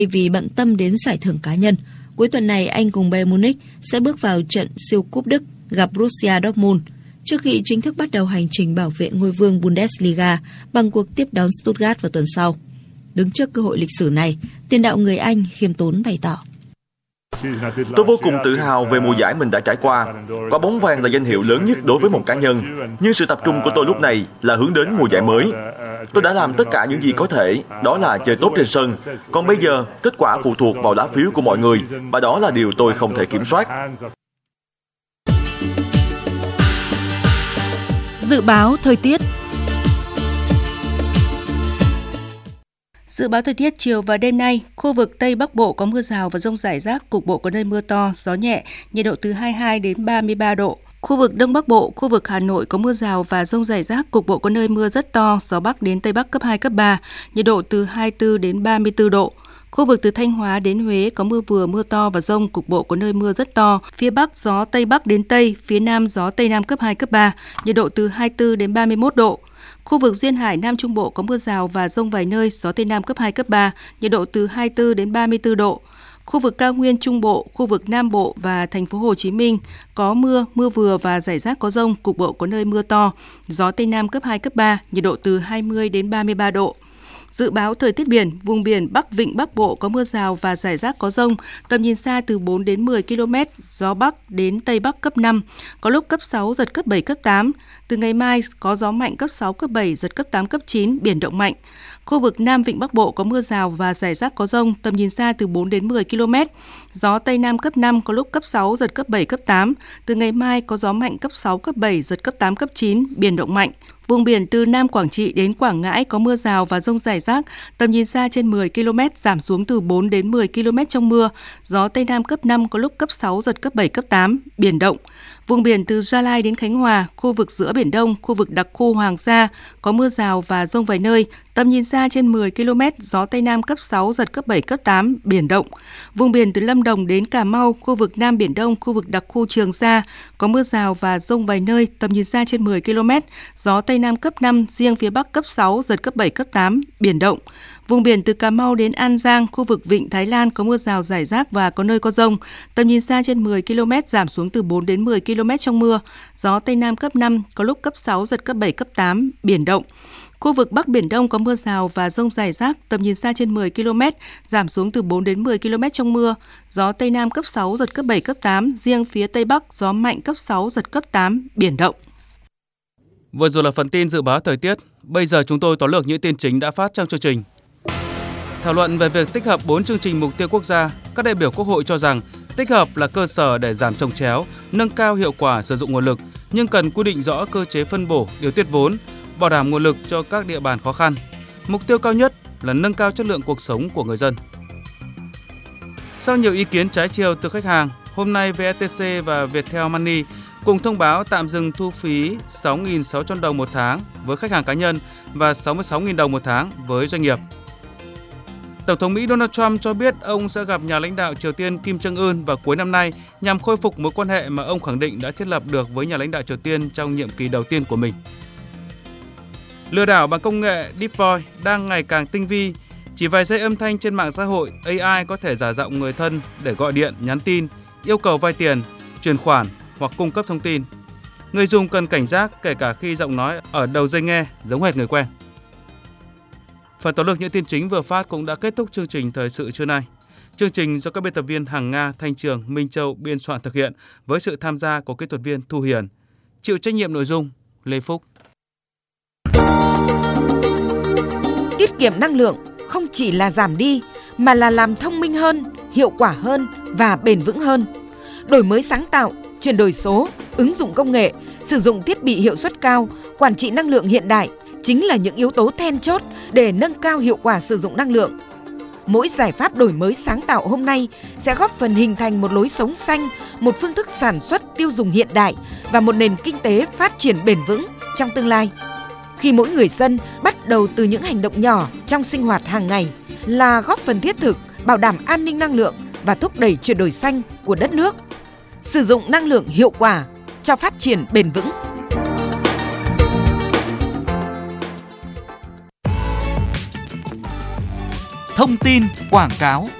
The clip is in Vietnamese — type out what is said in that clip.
vì bận tâm đến giải thưởng cá nhân. Cuối tuần này, anh cùng Bayern Munich sẽ bước vào trận siêu cúp Đức gặp Borussia Dortmund trước khi chính thức bắt đầu hành trình bảo vệ ngôi vương Bundesliga bằng cuộc tiếp đón Stuttgart vào tuần sau. Đứng trước cơ hội lịch sử này, tiền đạo người Anh khiêm tốn bày tỏ: Tôi vô cùng tự hào về mùa giải mình đã trải qua. Quả bóng vàng là danh hiệu lớn nhất đối với một cá nhân, nhưng sự tập trung của tôi lúc này là hướng đến mùa giải mới. Tôi đã làm tất cả những gì có thể, đó là chơi tốt trên sân. Còn bây giờ, kết quả phụ thuộc vào lá phiếu của mọi người, và đó là điều tôi không thể kiểm soát. Dự báo thời tiết. Dự báo thời tiết chiều và đêm nay, khu vực Tây Bắc Bộ có mưa rào và dông rải rác, cục bộ có nơi mưa to, gió nhẹ, nhiệt độ từ 22 đến 33 độ. Khu vực Đông Bắc Bộ, khu vực Hà Nội có mưa rào và dông rải rác, cục bộ có nơi mưa rất to, gió Bắc đến Tây Bắc cấp 2, cấp 3, nhiệt độ từ 24 đến 34 độ. Khu vực từ Thanh Hóa đến Huế có mưa vừa, mưa to và dông, cục bộ có nơi mưa rất to. Phía Bắc gió Tây Bắc đến Tây, phía Nam gió Tây Nam cấp 2, cấp 3, nhiệt độ từ 24 đến 31 độ. Khu vực Duyên Hải Nam Trung Bộ có mưa rào và dông vài nơi, gió Tây Nam cấp 2, cấp 3, nhiệt độ từ 24 đến 34 độ. Khu vực Cao Nguyên Trung Bộ, khu vực Nam Bộ và thành phố Hồ Chí Minh có mưa, mưa vừa và rải rác có dông, cục bộ có nơi mưa to, gió Tây Nam cấp 2, cấp 3, nhiệt độ từ 20 đến 33 độ. Dự báo thời tiết biển, vùng biển Bắc Vịnh Bắc Bộ có mưa rào và rải rác có dông, tầm nhìn xa từ 4 đến 10 km, gió Bắc đến Tây Bắc cấp 5, có lúc cấp 6, giật cấp 7, cấp 8. Từ ngày mai có gió mạnh cấp 6, cấp 7, giật cấp 8, cấp 9, biển động mạnh. Khu vực Nam Vịnh Bắc Bộ có mưa rào và rải rác có dông, tầm nhìn xa từ 4 đến 10 km, gió Tây Nam cấp 5, có lúc cấp 6, giật cấp 7, cấp 8. Từ ngày mai có gió mạnh cấp 6, cấp 7, giật cấp 8, cấp 9, biển động mạnh. Vùng biển từ Nam Quảng Trị đến Quảng Ngãi có mưa rào và dông rải rác, tầm nhìn xa trên 10 km, giảm xuống từ 4 đến 10 km trong mưa, gió Tây Nam cấp 5, có lúc cấp 6, giật cấp 7, cấp 8, biển động. Vùng biển từ Gia Lai đến Khánh Hòa, khu vực giữa Biển Đông, khu vực đặc khu Hoàng Sa có mưa rào và dông vài nơi, tầm nhìn xa trên 10 km, gió Tây Nam cấp 6, giật cấp 7, cấp 8, biển động. Vùng biển từ Lâm Đồng đến Cà Mau, khu vực Nam Biển Đông, khu vực đặc khu Trường Sa có mưa rào và dông vài nơi, tầm nhìn xa trên 10 km, gió Tây Nam cấp 5, riêng phía Bắc cấp 6, giật cấp 7, cấp 8, biển động. Vùng biển từ Cà Mau đến An Giang, khu vực Vịnh Thái Lan có mưa rào rải rác và có nơi có dông, tầm nhìn xa trên 10 km, giảm xuống từ 4 đến 10 km trong mưa, gió Tây Nam cấp 5, có lúc cấp 6, giật cấp 7, cấp 8, biển động. Khu vực Bắc Biển Đông có mưa rào và dông rải rác, tầm nhìn xa trên 10 km, giảm xuống từ 4 đến 10 km trong mưa, gió Tây Nam cấp 6, giật cấp 7, cấp 8, riêng phía Tây Bắc gió mạnh cấp 6, giật cấp 8, biển động. Vừa rồi là phần tin dự báo thời tiết, bây giờ chúng tôi tóm lược những tin chính đã phát trong chương trình. Thảo luận về việc tích hợp 4 chương trình mục tiêu quốc gia, các đại biểu Quốc hội cho rằng tích hợp là cơ sở để giảm chồng chéo, nâng cao hiệu quả sử dụng nguồn lực, nhưng cần quy định rõ cơ chế phân bổ, điều tiết vốn, bảo đảm nguồn lực cho các địa bàn khó khăn. Mục tiêu cao nhất là nâng cao chất lượng cuộc sống của người dân. Sau nhiều ý kiến trái chiều từ khách hàng, hôm nay VTC và Viettel Money cùng thông báo tạm dừng thu phí 6.600 đồng một tháng với khách hàng cá nhân và 66.000 đồng một tháng với doanh nghiệp. Tổng thống Mỹ Donald Trump cho biết ông sẽ gặp nhà lãnh đạo Triều Tiên Kim Jong-un vào cuối năm nay nhằm khôi phục mối quan hệ mà ông khẳng định đã thiết lập được với nhà lãnh đạo Triều Tiên trong nhiệm kỳ đầu tiên của mình. Lừa đảo bằng công nghệ Deep Voice đang ngày càng tinh vi. Chỉ vài giây âm thanh trên mạng xã hội, AI có thể giả giọng người thân để gọi điện, nhắn tin, yêu cầu vay tiền, chuyển khoản hoặc cung cấp thông tin. Người dùng cần cảnh giác kể cả khi giọng nói ở đầu dây nghe giống hệt người quen. Phần tóm lược những tin chính vừa phát cũng đã kết thúc chương trình Thời sự trưa nay. Chương trình do các biên tập viên Hằng Nga, Thanh Trường, Minh Châu biên soạn thực hiện với sự tham gia của kỹ thuật viên Thu Hiền. Chịu trách nhiệm nội dung Lê Phúc. Tiết kiệm năng lượng không chỉ là giảm đi mà là làm thông minh hơn, hiệu quả hơn và bền vững hơn. Đổi mới sáng tạo, chuyển đổi số, ứng dụng công nghệ, sử dụng thiết bị hiệu suất cao, quản trị năng lượng hiện đại chính là những yếu tố then chốt để nâng cao hiệu quả sử dụng năng lượng. Mỗi giải pháp đổi mới sáng tạo hôm nay sẽ góp phần hình thành một lối sống xanh, một phương thức sản xuất tiêu dùng hiện đại và một nền kinh tế phát triển bền vững trong tương lai. Khi mỗi người dân bắt đầu từ những hành động nhỏ trong sinh hoạt hàng ngày là góp phần thiết thực bảo đảm an ninh năng lượng và thúc đẩy chuyển đổi xanh của đất nước. Sử dụng năng lượng hiệu quả cho phát triển bền vững. thông tin, quảng cáo.